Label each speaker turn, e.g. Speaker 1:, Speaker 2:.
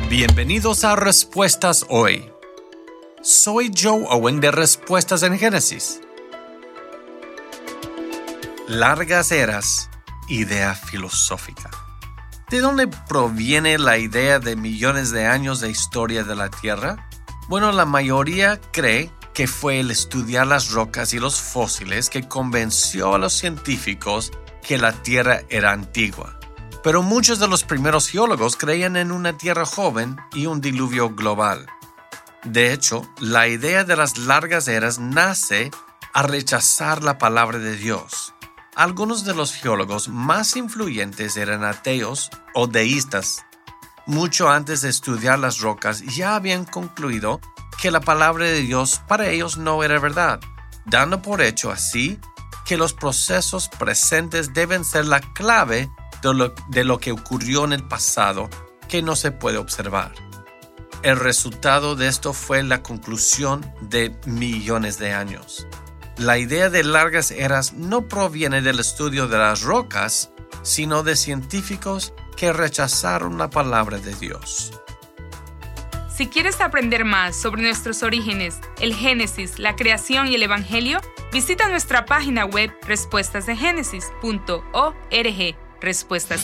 Speaker 1: Bienvenidos a Respuestas Hoy. Soy Joe Owen de Respuestas en Génesis. Largas eras, idea filosófica. ¿De dónde proviene la idea de millones de años de historia de la Tierra? Bueno, la mayoría cree que fue el estudiar las rocas y los fósiles que convenció a los científicos que la Tierra era antigua. Pero muchos de los primeros geólogos creían en una Tierra joven y un diluvio global. De hecho, la idea de las largas eras nace a rechazar la palabra de Dios. Algunos de los geólogos más influyentes eran ateos o deístas. Mucho antes de estudiar las rocas ya habían concluido que la palabra de Dios para ellos no era verdad, dando por hecho así que los procesos presentes deben ser la clave de lo que ocurrió en el pasado que no se puede observar. El resultado de esto fue la conclusión de millones de años. La idea de largas eras no proviene del estudio de las rocas, sino de científicos que rechazaron la palabra de Dios.
Speaker 2: Si quieres aprender más sobre nuestros orígenes, el Génesis, la creación y el Evangelio, visita nuestra página web respuestasdegénesis.org. Respuestas